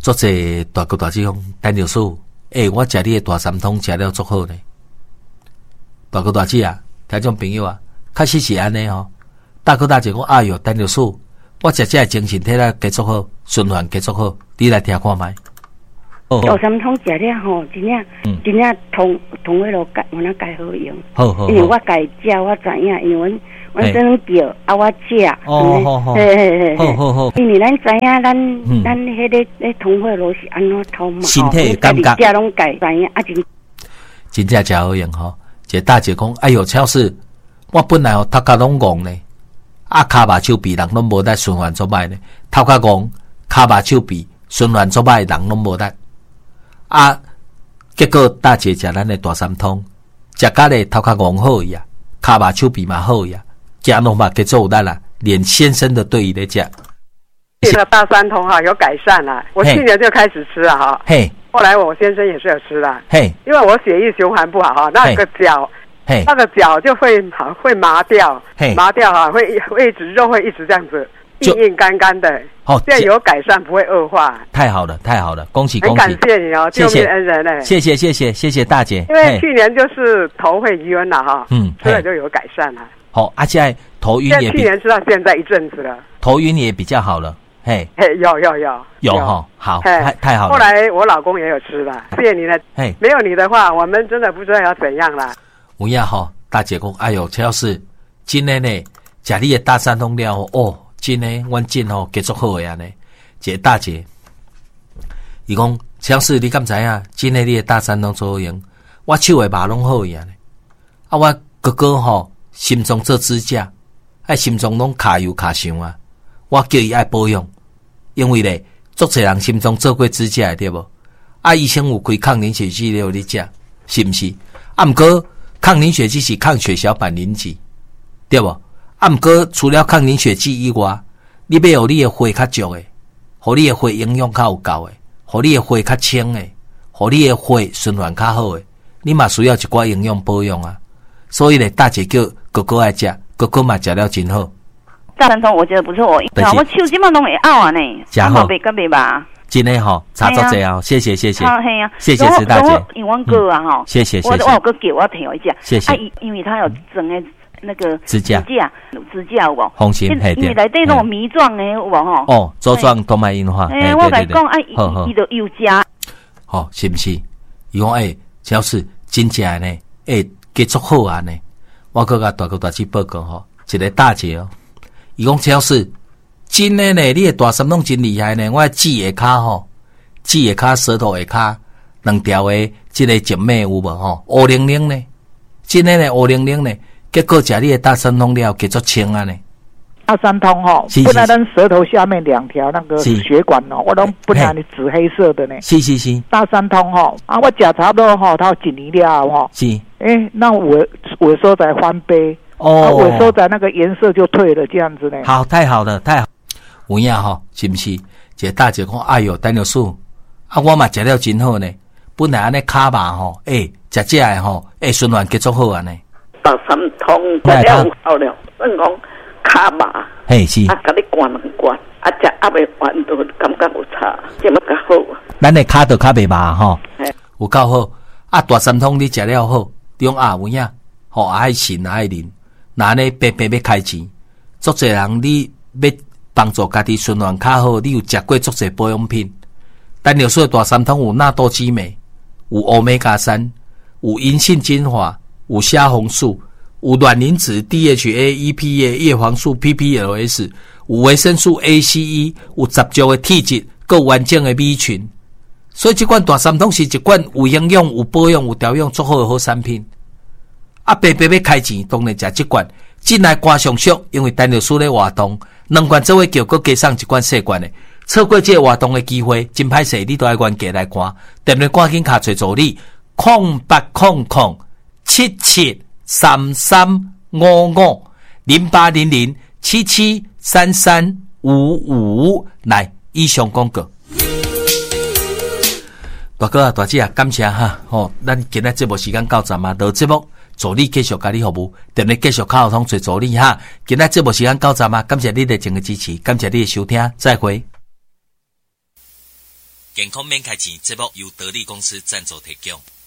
做者大哥大姐讲，陈律师，我食你的大三通食了足好呢。大哥大姐啊，听众朋友啊，确实是安尼吼。大哥大姐讲，哎哟，陈律师，我食这精神体力加足好，循环加足好，你来听看卖。 大三通食了吼，真正同迄落钙，我那钙好用。 好， 因为我钙食我知影，因为阮真叫啊，我食。 好， 因为咱知影，咱迄个咧通血路是安怎通嘛？ 身体感觉。 食拢钙知影啊， 真正真好用吼。一个大姐讲，哎哟，超市我本来头壳拢戆呢，骹目手臂人拢无得循环做歹呢，头壳戆，骹目手臂循环做歹人拢无得。结果大姐食咱的大三通，食甲咧头壳戆好呀，骹目手臂嘛好呀，行路嘛加做有力啦，连先生的对伊咧食。 这个大三通哈有改善啦，我去年就开始吃了哈，后来我先生也是有吃啦，因为我血液循环不好哈，那个脚就会麻掉，哈，会一直肉会一直这样子硬干干的。现在有改善，不会恶化。太好了，恭喜！很感谢你哦，救命恩人嘞！谢谢大姐。 因为去年就是头会晕了哈，吃了就有改善了。 好，现在头晕也去年吃到现在一阵子了， 头晕也比较好了。有哈，好，太好了。 后来我老公也有吃了，谢谢你了。没有你的话，我们真的不知道要怎样啦。 有影吼，大姐讲，哎哟，陈老师，真的呢，食你的大三通了哦，真的，阮真吼结束好呀呢。一个大姐，伊讲，陈老师，你敢知影？真的你的大三通做好用，我手的肉拢好呀呢。我哥哥吼，心脏做指甲，心脏拢卡油卡伤啊，我叫伊爱保养。因为咧，足侪人心中做过指甲对无？医生有开抗凝血剂了你食，是毋是？毋过抗凝血剂是抗血小板磷脂，对无？毋过除了抗凝血剂以外，你要互你的血较足诶，互你的血营养较有够诶，互你的血较清诶，互你的血循环较好诶，你嘛需要一寡营养保养啊。所以咧，大姐叫哥哥爱食，哥哥嘛食了真好。 大三通我觉得不错，我手基本拢会拗啊呢， 好袂跟袂吧。 真的吼，差足济啊！谢谢，谢谢石大姐。 因为阮哥啊吼， 谢谢。 我有个叫我听一下， 谢谢。 因为他有整个那个指甲有无？ 红心黑点。 因为内底那种迷状的有无吼？ 粥状动脉硬化。 我来讲伊就有食。 好，是不是？伊讲只要是真正呢，结束好啊呢。我甲大哥大姐报告吼，一个大姐哦。伊讲只要是真的呢，你的大三通真厉害呢。我指下骹吼，指下骹舌头下骹两条的这个静脉有无吼？乌灵灵呢，真的呢乌灵灵呢。结果食你的大三通了，叫做清啊呢。 大三通吼，本来咱舌头下面两条那个血管哦，我都本来你紫黑色的呢。 是。 大三通吼我食差不多吼，它一年了吼。 是。 那我说在翻杯。萎缩在那个颜色就退了，这样子呢。 好，太好了，太好。有影吼，是不是？一个大姐讲，哎哟，陈律师，我嘛食了真好呢。本来安尼骹肉吼，食这的吼，循环结束好啊呢。 大三通食了好了，算讲骹肉， 是。 甲你灌两灌，食未完都感觉有差，这么较好。 咱的骹都较袂麻吼，有够好。大三通你食了好，中有影，爱信爱啉。那呢，白要开钱，足侪人你要帮助家己循环较好，你有食过足侪保养品。但有说大三通有纳豆激酶，有欧米伽3，有银杏精华，有虾红素，有卵磷脂 DHA、EPA、叶黄素 PPLS， 有维生素 A、C、E， 有10足的体质，够完整的米群。所以这款大三通是一款有营养、有保养、有调养足好的好产品。白要开钱，当然食这罐，进来肝上俗，因为陈律师咧活动，2罐做伙叫佮加上一罐细罐的，错过这个活动的机会，真歹势，你都要原价来看，踮咧赶紧卡找助理，0800773355，0800773355，来以上广告。大哥大姐感谢哈，咱今日节目时间到站啊，到节目。助理继续甲你服务，踮咧继续卡号通找助理哈。今仔节目时间到站啊，感谢你的整个支持，感谢你的收听，再会。 健康免开钱节目由得力公司赞助提供。